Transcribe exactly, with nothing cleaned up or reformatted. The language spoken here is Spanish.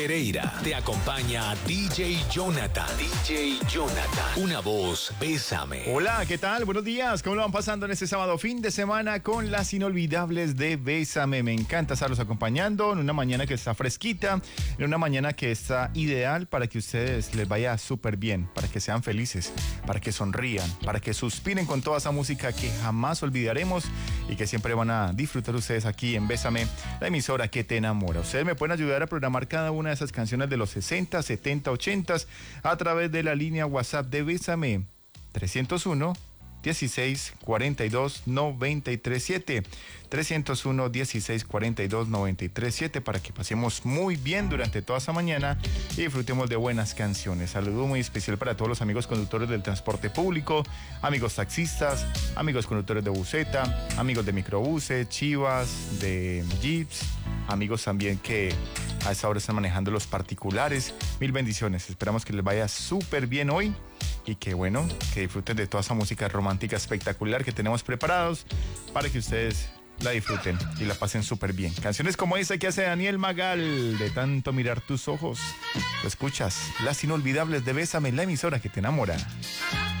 Pereira te acompaña D J Jonathan. D J Jonathan. Una voz, bésame. Hola, ¿qué tal? Buenos días. ¿Cómo lo van pasando en este sábado fin de semana con las inolvidables de Bésame? Me encanta estarlos acompañando en una mañana que está fresquita, en una mañana que está ideal para que ustedes les vaya súper bien, para que sean felices, para que sonrían, para que suspiren con toda esa música que jamás olvidaremos y que siempre van a disfrutar ustedes aquí en Bésame, la emisora que te enamora. Ustedes me pueden ayudar a programar cada una de esas canciones de los sesenta, setenta, ochenta a través de la línea WhatsApp de Bésame trescientos uno, dieciséis, cuarenta y dos, noventa y tres siete trescientos uno, dieciséis, cuarenta y dos, noventa y tres siete para que pasemos muy bien durante toda esta mañana y disfrutemos de buenas canciones. Saludo muy especial para todos los amigos conductores del transporte público, amigos taxistas, amigos conductores de buseta, amigos de microbuses, chivas, de jeeps, amigos también que a esta hora están manejando los particulares. Mil bendiciones, esperamos que les vaya súper bien hoy y que bueno, que disfruten de toda esa música romántica espectacular que tenemos preparados para que ustedes la disfruten y la pasen súper bien. Canciones como esa que hace Daniel Magal, De tanto mirar tus ojos. Lo escuchas, las inolvidables de Bésame, la emisora que te enamora.